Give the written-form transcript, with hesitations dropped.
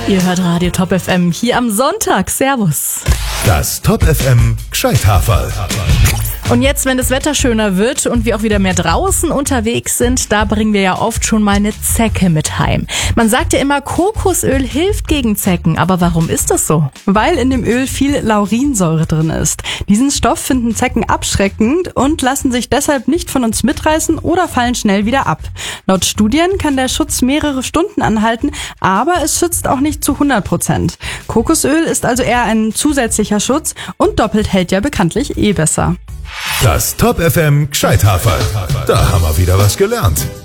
Ihr hört Radio Top FM hier am Sonntag. Servus. Das Top FM Gescheithaferl. Und jetzt, wenn das Wetter schöner wird und wir auch wieder mehr draußen unterwegs sind, da bringen wir ja oft schon mal eine Zecke mit heim. Man sagt ja immer, Kokosöl hilft gegen Zecken. Aber warum ist das so? Weil in dem Öl viel Laurinsäure drin ist. Diesen Stoff finden Zecken abschreckend und lassen sich deshalb nicht von uns mitreißen oder fallen schnell wieder ab. Laut Studien kann der Schutz mehrere Stunden anhalten, aber es schützt auch nicht zu 100%. Kokosöl ist also eher ein zusätzlicher Schutz und doppelt hält ja bekanntlich besser. Das Top FM Gescheithaferl. Da haben wir wieder was gelernt.